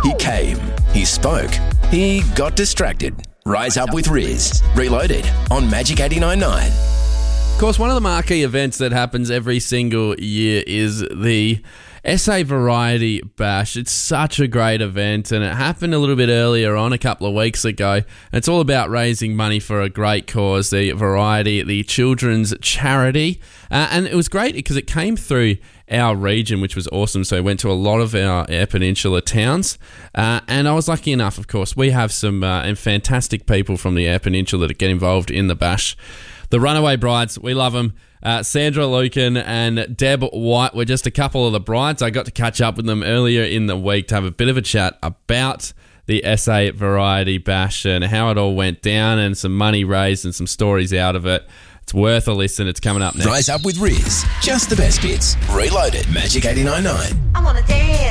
He came, he spoke, he got distracted. Rise Up with Riz. Reloaded on Magic 89.9. Of course, one of the marquee events that happens every single year is the SA Variety Bash. It's such a great event, and it happened a little bit earlier on, a couple of weeks ago. And it's all about raising money for a great cause, the Variety, the children's charity. And it was great because it came through our region, which was awesome. So I went to a lot of our Eyre Peninsula towns, and I was lucky enough, of course. We have some fantastic people from the Eyre Peninsula that get involved in the bash. The Runaway Brides, we love them. Sandra Lucan and Deb White were just a couple of the brides. I got to catch up with them earlier in the week to have a bit of a chat about the SA Variety Bash and how it all went down and some money raised and some stories out of it. It's worth a listen. It's coming up next. Rise Up with Riz. Just the best bits. Reloaded. Magic 89.9. I want to dance.